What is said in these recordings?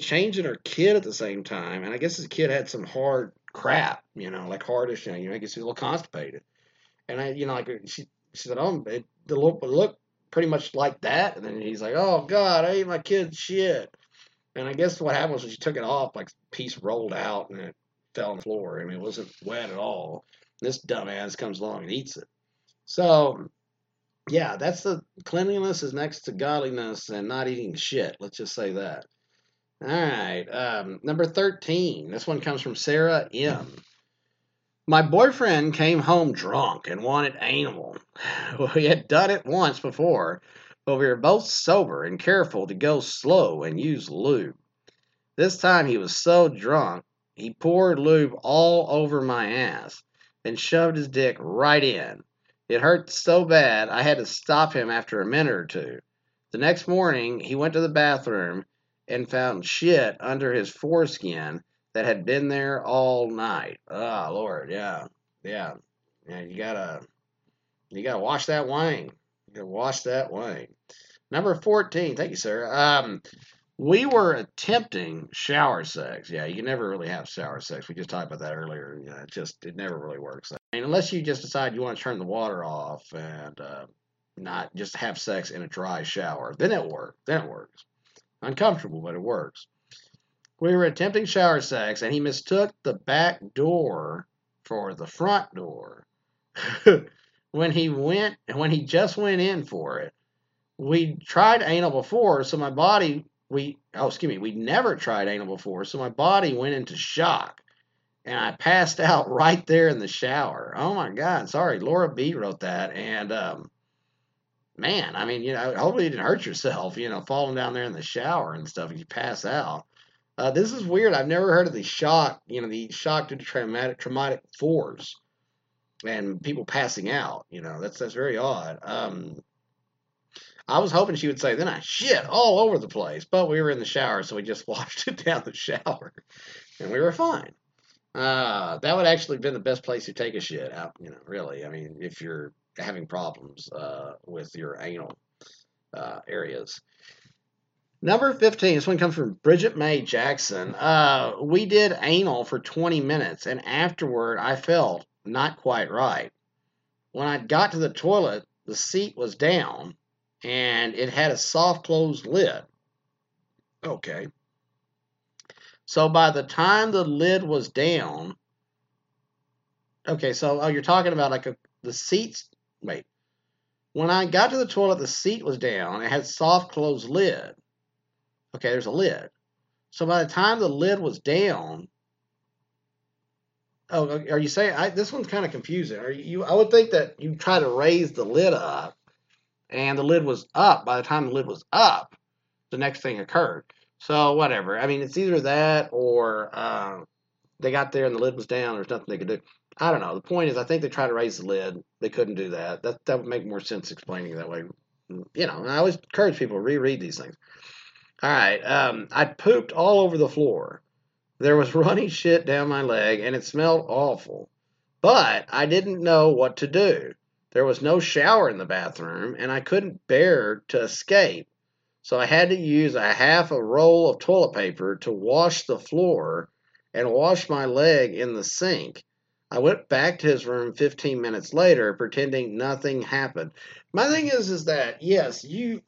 changing her kid at the same time, and I guess his kid had some hard crap, like hardish, I guess he's a little constipated. And like she said, oh, it look pretty much like that. And then he's like, oh God, I ate my kid's shit. And I guess what happened was when she took it off, like a piece rolled out and it fell on the floor. I mean, it wasn't wet at all. This dumbass comes along and eats it. So yeah, that's the cleanliness is next to godliness and not eating shit. Let's just say that. All right, number 13. This one comes from Sarah M. My boyfriend came home drunk and wanted anal. We had done it once before, but we were both sober and careful to go slow and use lube. This time he was so drunk, he poured lube all over my ass and shoved his dick right in. It hurt so bad I had to stop him after a minute or two. The next morning, he went to the bathroom and found shit under his foreskin that had been there all night. Oh Lord, yeah, yeah, yeah. You gotta wash that wang. You gotta wash that wang. Number 14. Thank you, sir. We were attempting shower sex. Yeah, you can never really have shower sex. We just talked about that earlier. Yeah, it never really works. I mean, unless you just decide you want to turn the water off and not just have sex in a dry shower, then it works. Then it works. Uncomfortable, but it works. We were attempting shower sex, and he mistook the back door for the front door. when he just went in for it, we tried anal before, so my body we never tried anal before, so my body went into shock, and I passed out right there in the shower. Oh my God, sorry, Laura B wrote that, and man, I mean, hopefully you didn't hurt yourself, falling down there in the shower and stuff, if you pass out. This is weird. I've never heard of the shock, the shock due to traumatic force and people passing out. That's very odd. I was hoping she would say, then I shit all over the place, but we were in the shower, so we just washed it down the shower, and we were fine. That would actually have been the best place to take a shit out, really. I mean, if you're having problems with your anal areas. Number 15, this one comes from Bridget Mae Jackson. We did anal for 20 minutes, and afterward I felt not quite right. When I got to the toilet, the seat was down, and it had a soft closed lid. Okay. So by the time the lid was down, okay, so you're talking about like the seats, wait. When I got to the toilet, the seat was down, it had soft closed lid. Okay, there's a lid. So by the time the lid was down, are you saying this one's kind of confusing? I would think that you try to raise the lid up, and the lid was up. By the time the lid was up, the next thing occurred. So whatever. I mean, it's either that or they got there and the lid was down. There's nothing they could do. I don't know. The point is, I think they tried to raise the lid. They couldn't do that. That would make more sense explaining it that way. And I always encourage people to reread these things. All right, I pooped all over the floor. There was running shit down my leg, and it smelled awful. But I didn't know what to do. There was no shower in the bathroom, and I couldn't bear to escape. So I had to use a half a roll of toilet paper to wash the floor and wash my leg in the sink. I went back to his room 15 minutes later, pretending nothing happened. My thing is that, yes,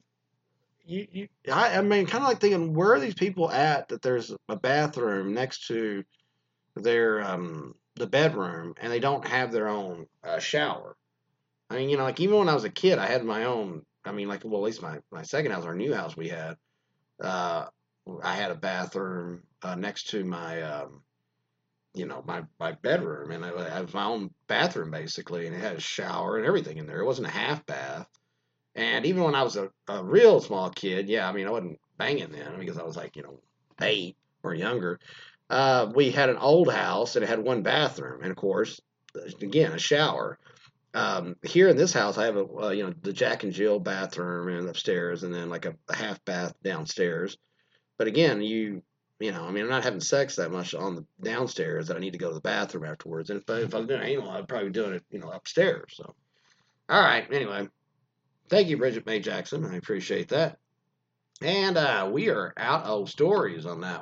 I mean, kind of like thinking, where are these people at that there's a bathroom next to their the bedroom and they don't have their own shower? I mean, like even when I was a kid, I had my own. I mean, like, well, at least my second house, our new house we had, I had a bathroom next to my my bedroom, and I had my own bathroom basically, and it had a shower and everything in there. It wasn't a half bath. And even when I was a real small kid, yeah, I mean, I wasn't banging then because I was like, 8 or younger. We had an old house and it had one bathroom, and of course, again, a shower. Here in this house, I have the Jack and Jill bathroom and upstairs, and then like a half bath downstairs. But again, I mean, I'm not having sex that much on the downstairs that I need to go to the bathroom afterwards. And if I was doing anal, I'd probably be doing it, upstairs. So, all right. Anyway. Thank you, Bridget Mae Jackson. I appreciate that. And we are out of stories on that.